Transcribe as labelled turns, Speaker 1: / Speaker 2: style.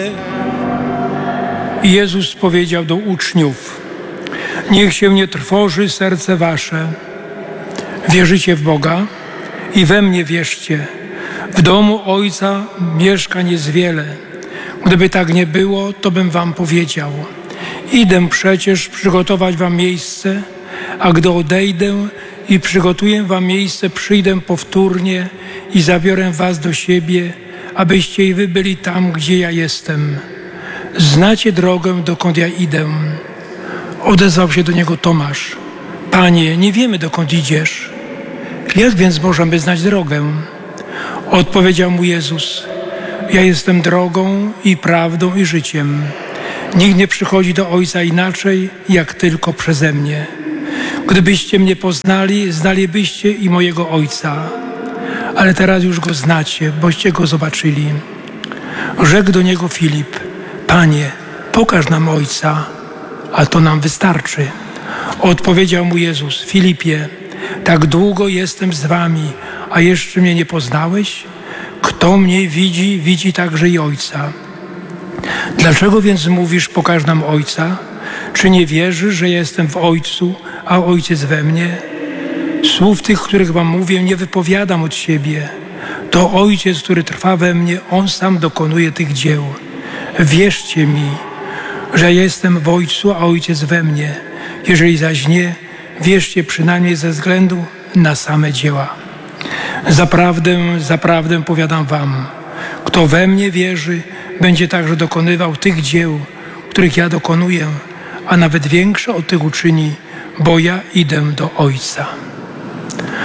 Speaker 1: Jezus powiedział do uczniów: niech się nie trwoży serce wasze. Wierzycie w Boga i we mnie wierzcie. W domu Ojca mieszkań jest wiele. Gdyby tak nie było, to bym wam powiedział. Idę przecież przygotować wam miejsce, a gdy odejdę i przygotuję wam miejsce, przyjdę powtórnie i zabiorę was do siebie, abyście i wy byli tam, gdzie ja jestem. Znacie drogę, dokąd ja idę. Odezwał się do niego Tomasz: Panie, nie wiemy, dokąd idziesz. Jak więc możemy znać drogę? Odpowiedział mu Jezus: ja jestem drogą i prawdą i życiem. Nikt nie przychodzi do Ojca inaczej, jak tylko przeze mnie. Gdybyście mnie poznali, znalibyście i mojego Ojca. Ale teraz już Go znacie, boście Go zobaczyli. Rzekł do niego Filip: Panie, pokaż nam Ojca, a to nam wystarczy. Odpowiedział mu Jezus: Filipie, tak długo jestem z wami, a jeszcze mnie nie poznałeś? Kto mnie widzi, widzi także i Ojca. Dlaczego więc mówisz, pokaż nam Ojca? Czy nie wierzysz, że jestem w Ojcu, a Ojciec we mnie? Słów tych, których wam mówię, nie wypowiadam od siebie. To Ojciec, który trwa we mnie, On sam dokonuje tych dzieł. Wierzcie mi, że jestem w Ojcu, a Ojciec we mnie. Jeżeli zaś nie, wierzcie przynajmniej ze względu na same dzieła. Zaprawdę, zaprawdę powiadam wam, kto we mnie wierzy, będzie także dokonywał tych dzieł, których ja dokonuję, a nawet większe od tych uczyni, bo ja idę do Ojca.